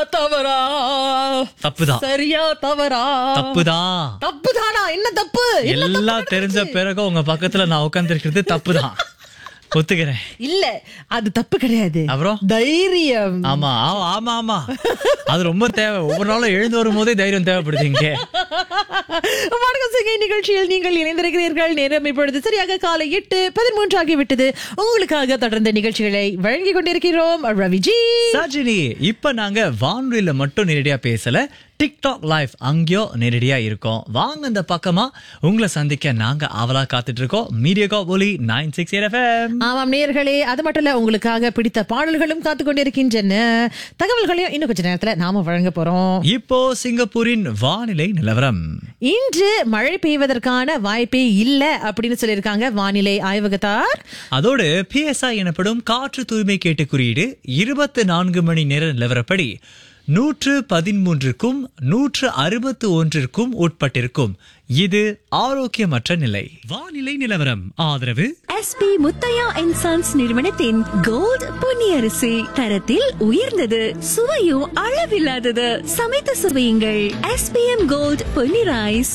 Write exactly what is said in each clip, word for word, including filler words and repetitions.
தவறா தப்புதான். சரியா தவறா தப்புதான். தப்புதானா? என்ன தப்பு? என்ன தப்பு எல்லாம் தெரிஞ்ச நடந்துச்சு? பிறகு உங்க பக்கத்துல நான் உட்கார்ந்து இருக்கிறது தப்புதான். ஒத்துக்கிறேன். இல்ல, அது தப்பு கிடையாது. அப்புறம்? தைரியம். ஆமா ஆ- ஆமா ஆமா அது ரொம்ப தேவை. ஒவ்வொரு நாளும் எழுந்து வரும் போதே தைரியம் தேவைப்படுதுங்க. வணக்கம் சிங்கை நிகழ்ச்சியில் நீங்கள் இணைந்திருக்கிறீர்கள். நேரம் இப்பொழுது சரியாக காலை எட்டு பதிமூன்று ஆகிவிட்டது. உங்களுக்காக தொடர்ந்த நிகழ்ச்சிகளை வழங்கிக் கொண்டிருக்கிறோம் ரவிஜி. சஜினி, இப்ப நாங்க வானொலியில மட்டும் நேரடியா பேசல, டிக்டாக் லைவ் அங்கேயோ நேரடியா இருக்கோம். வாங்க இந்த பக்கமா உங்களை சந்திக்க நாங்க ஆவலா காத்துட்டு இருக்கோம். மீடியா ஒலி நைன் சிக்ஸ் எயிட் எஃப்எம். ஆமாம் நேயர்களே, அது மட்டும் இல்ல, உங்களுக்காக பிடித்த பாடல்களும் காத்துக் கொண்டிருக்கின்றன. தகவல்களையும் இன்னும் கொஞ்ச நேரத்துல நாம வழங்க போறோம். இப்போ சிங்கப்பூரின் வானிலை நிலவரம். இன்று மழை பெய்வதற்கான வாய்ப்பே இல்ல அப்படின்னு சொல்லியிருக்காங்க வானிலை ஆய்வகத்தார். அதோடு பிஎஸ்ஐ எனப்படும் காற்று தூய்மை கேட்டு குறியீடு இருபத்தி நான்கு மணி நேர நிலவரப்படி நூற்று பதிமூன்றுக்கும் நூற்று அறுபத்து ஒன்றிற்கும் உட்பட்டிருக்கும். இது ஆரோக்கியமற்ற நிலை. வானிலை நிலவரம் ஆதரவு எஸ்பி முத்தையா அண்ட் சன்ஸ் நிறுவனத்தின் கோல்ட் பொன்னியரிசி. தரத்தில் உயர்ந்தது, சுவையும் அளவில்லாதது. சமைத்து சுவையுங்கள். SPM gold Ponni rice.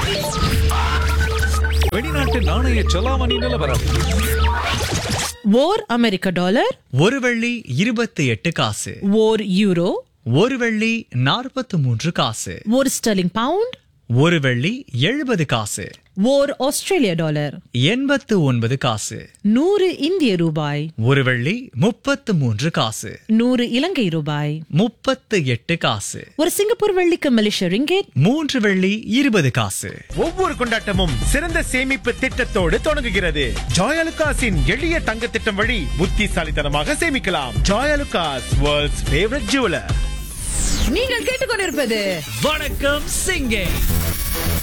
வெளிநாட்டு நாணய செலாவணி நிலவரம். ஓர் அமெரிக்க டாலர், ஒரு வெள்ளி இருபத்தி எட்டு காசு, ஓர் யூரோ, ஒரு வெள்ளி நாற்பத்தி மூன்று காசு, ஒரு ஸ்டெர்லிங் பவுண்ட், ஒரு வெள்ளி எழுபது காசு, ஓர் ஆஸ்திரேலிய டாலர், எண்பத்து ஒன்பது காசு, நூறு இந்திய ரூபாய், ஒரு வெள்ளி முப்பத்து மூன்று காசு, நூறு இலங்கை ரூபாய், முப்பத்து எட்டு காசு, ஒரு சிங்கப்பூர் வெள்ளிக்கு மலேசிய ரிங்கெட், மூன்று வெள்ளி இருபது காசு. ஒவ்வொரு கொண்டாட்டமும் சிறந்த சேமிப்பு திட்டத்தோடு தொடங்குகிறது. ஜாயலுகாஸின் எளிய தங்க திட்டம் வழி புத்திசாலித்தனமாக சேமிக்கலாம். Joyalukkas, world's favourite jeweller. நீங்கள் கேட்டுக்கொண்டிருப்பது வணக்கம் சிங்கே.